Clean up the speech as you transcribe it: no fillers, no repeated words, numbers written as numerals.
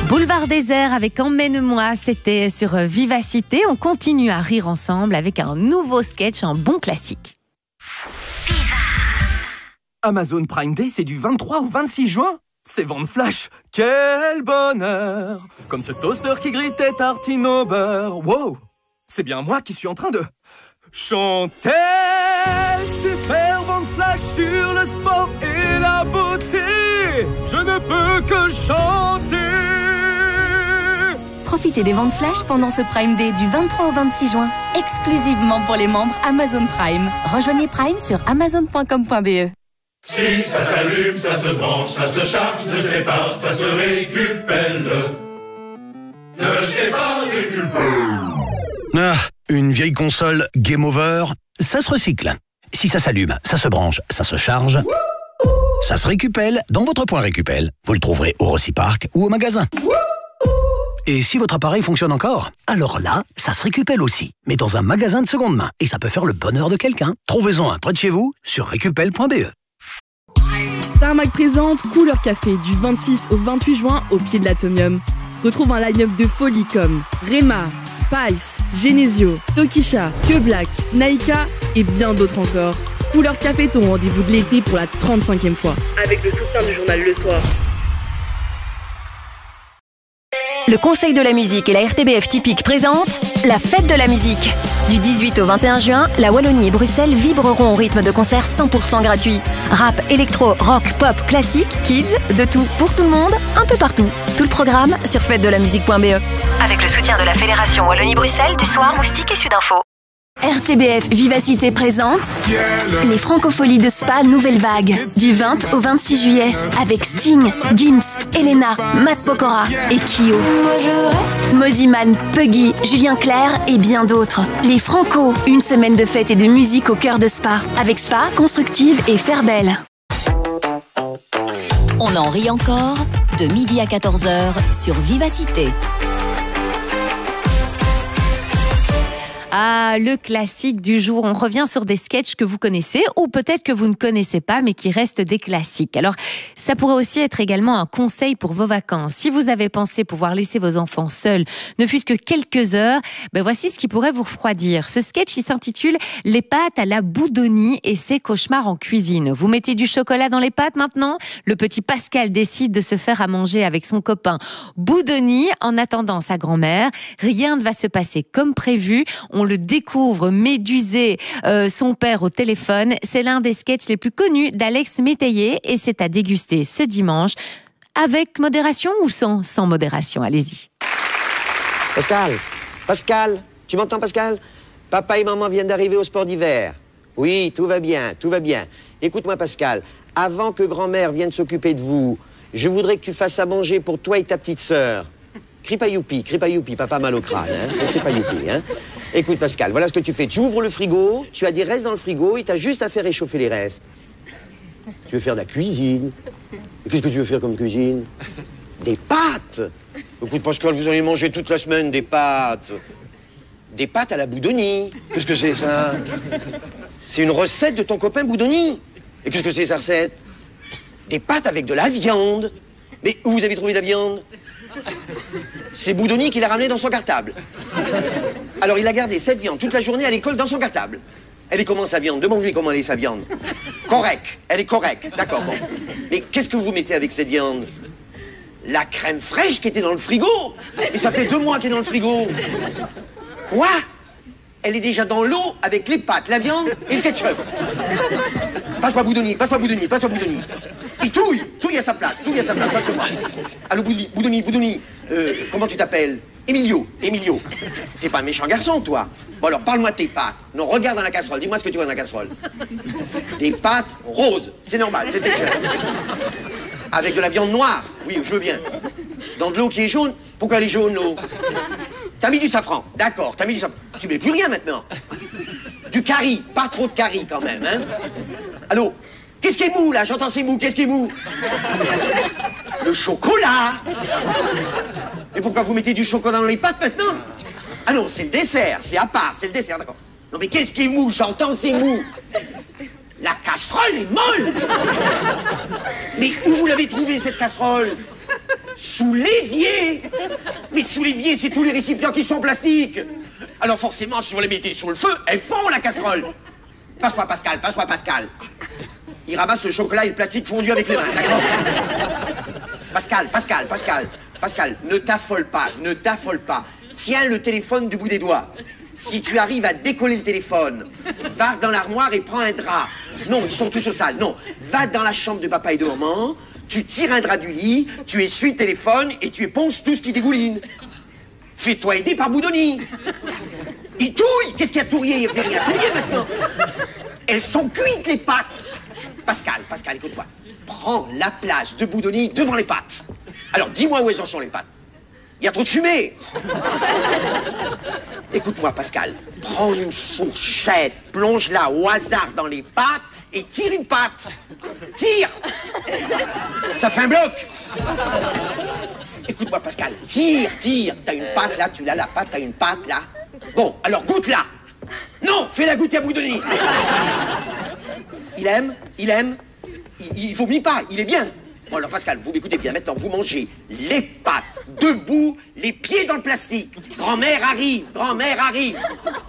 Boulevard désert avec Emmène-moi, c'était sur Vivacité. On continue à rire ensemble avec un nouveau sketch, un bon classique. Amazon Prime Day, c'est du 23 au 26 juin. C'est vente flash. Quel bonheur! Comme ce toaster qui grille tes tartines au beurre. Wow! C'est bien moi qui suis en train de chanter. Super vente flash sur le sport et la beauté. Je ne peux que chanter. Profitez des ventes flash pendant ce Prime Day du 23 au 26 juin, exclusivement pour les membres Amazon Prime. Rejoignez Prime sur amazon.com.be. Si ça s'allume, ça se branche, ça se charge, ne jetez pas, ça se récupère. Ne jetez pas, récupère. Ah, une vieille console Game Over, ça se recycle. Si ça s'allume, ça se branche, ça se charge, ça se récupère dans votre point récupère. Vous le trouverez au Rocipark ou au magasin. Et si votre appareil fonctionne encore, alors là, ça se récupère aussi, mais dans un magasin de seconde main. Et ça peut faire le bonheur de quelqu'un. Trouvez-en un près de chez vous sur récupel.be. Tarmac présente Couleur Café du 26 au 28 juin au pied de l'Atomium. Retrouve un line-up de folie comme Rema, Spice, Genesio, Tokisha, Que Black, Naika et bien d'autres encore. Couleur Café, ton rendez-vous de l'été pour la 35e fois. Avec le soutien du journal Le Soir. Le Conseil de la musique et la RTBF Typique présentent la fête de la musique. Du 18 au 21 juin, la Wallonie et Bruxelles vibreront au rythme de concerts 100% gratuits. Rap, électro, rock, pop, classique, kids, de tout pour tout le monde, un peu partout. Tout le programme sur fêtedelamusique.be. Avec le soutien de la Fédération Wallonie-Bruxelles, du Soir, Moustique et Sudinfo. RTBF Vivacité présente les Francopholies de Spa Nouvelle Vague du 20 au 26 juillet avec Sting, Gims, Elena, Matt Pokora et Kyo. Moziman, Puggy, Julien Clerc et bien d'autres. Les Franco, une semaine de fête et de musique au cœur de Spa avec Spa, Constructive et Fairbelle. On en rit encore de midi à 14h sur Vivacité. Ah, le classique du jour. On revient sur des sketchs que vous connaissez ou peut-être que vous ne connaissez pas mais qui restent des classiques. Alors, ça pourrait aussi être également un conseil pour vos vacances. Si vous avez pensé pouvoir laisser vos enfants seuls, ne fût-ce que quelques heures, voici ce qui pourrait vous refroidir. Ce sketch, il s'intitule « Les pâtes à la Boudonie et ses cauchemars en cuisine ». Vous mettez du chocolat dans les pâtes maintenant ? Le petit Pascal décide de se faire à manger avec son copain Boudonie en attendant sa grand-mère. Rien ne va se passer comme prévu. On le découvre médusé son père au téléphone. C'est l'un des sketchs les plus connus d'Alex Métayer et c'est à déguster ce dimanche. Avec modération ou sans modération? Allez-y. Pascal, tu m'entends Pascal? Papa et maman viennent d'arriver au sport d'hiver. Oui, tout va bien, tout va bien. Écoute-moi Pascal, avant que grand-mère vienne s'occuper de vous, je voudrais que tu fasses à manger pour toi et ta petite sœur. Crie pas youpi, papa mal au crâne, hein. Crie pas youpi, hein. Écoute Pascal, voilà ce que tu fais. Tu ouvres le frigo, tu as des restes dans le frigo et tu as juste à faire réchauffer les restes. Tu veux faire de la cuisine. Qu'est-ce que tu veux faire comme cuisine? Des pâtes. Écoute Pascal, vous allez manger toute la semaine des pâtes. Des pâtes à la Boudonie. Qu'est-ce que c'est ça? C'est une recette de ton copain Boudonie. Et qu'est-ce que c'est sa recette? Des pâtes avec de la viande. Mais où vous avez trouvé de la viande? C'est Boudonie qui l'a ramené dans son cartable. Alors il a gardé cette viande toute la journée à l'école dans son cartable. Elle est comment sa viande? Demande-lui comment elle est sa viande. Correct, elle est correcte, d'accord, bon. Mais qu'est-ce que vous mettez avec cette viande? La crème fraîche qui était dans le frigo. Et ça fait 2 mois qu'elle est dans le frigo. Quoi? Elle est déjà dans l'eau avec les pâtes, la viande et le ketchup. Passe-moi Boudonie, passe-moi Boudonie, passe-moi Boudonie. Il touille à sa place, passe-moi. Allô Boudonie, comment tu t'appelles? Emilio. T'es pas un méchant garçon, toi. Bon alors, parle-moi de tes pâtes. Non, regarde dans la casserole, dis-moi ce que tu vois dans la casserole. Des pâtes roses, c'est normal, c'est déjà. Avec de la viande noire, oui, je veux bien. Dans de l'eau qui est jaune, pourquoi elle est jaune, l'eau? T'as mis du safran, d'accord, t'as mis du safran. Tu mets plus rien maintenant. Du curry, pas trop de curry quand même, hein. Allô? Qu'est-ce qui est mou, là? J'entends c'est mou, qu'est-ce qui est mou? Le chocolat. Et pourquoi vous mettez du chocolat dans les pâtes maintenant? Ah non, c'est le dessert, c'est à part, c'est le dessert, d'accord. Non mais qu'est-ce qui est mou? J'entends c'est mou. La casserole est molle. Mais où vous l'avez trouvée, cette casserole? Sous l'évier. Mais sous l'évier, c'est tous les récipients qui sont en plastique. Alors forcément, si vous les mettez sur le feu, elles fond la casserole. Passe-moi Pascal, passe-moi Pascal. Il ramasse le chocolat et le plastique fondu avec les mains, d'accord? Pascal, ne t'affole pas, ne t'affole pas. Tiens le téléphone du bout des doigts. Si tu arrives à décoller le téléphone, va dans l'armoire et prends un drap. Non, ils sont tous au sale, non. Va dans la chambre de papa et de maman, tu tires un drap du lit, tu essuies le téléphone et tu éponges tout ce qui dégouline. Fais-toi aider par Boudoni. Il touille. Qu'est-ce qu'il y a tourrier? Il n'y a plus rien à tourrier maintenant. Elles sont cuites, les pâtes. Pascal, écoute-moi. Prends la place de Boudoni devant les pâtes. Alors, dis-moi où elles en sont, les pâtes. Il y a trop de fumée. Écoute-moi, Pascal. Prends une fourchette, plonge-la au hasard dans les pâtes et tire une pâte. Tire. Ça fait un bloc. Écoute-moi, Pascal. Tire. T'as une pâte, là, tu l'as, la pâte, t'as une pâte, là. Bon, alors goûte-la. Non, fais-la goûter à Boudoni. Il aime. Il vomit pas, il est bien. Bon, alors Pascal, vous m'écoutez bien, maintenant vous mangez les pattes debout, les pieds dans le plastique. Grand-mère arrive.